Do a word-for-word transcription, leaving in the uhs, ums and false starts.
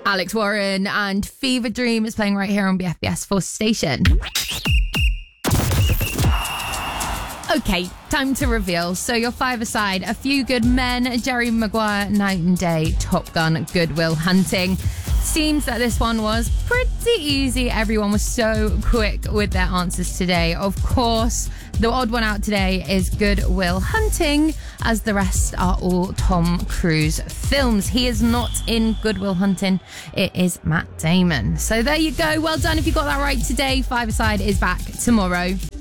Alex Warren and Fever Dream is playing right here on B F B S Force Station. Okay, time to reveal. So your five-a-side, A Few Good Men, Jerry Maguire, Night and Day, Top Gun, Good Will Hunting. Seems that this one was pretty easy. Everyone was so quick with their answers today. Of course, the odd one out today is Good Will Hunting, as the rest are all Tom Cruise films. He is not in Good Will Hunting. It is Matt Damon. So there you go. Well done if you got that right today. Five-a-side is back tomorrow.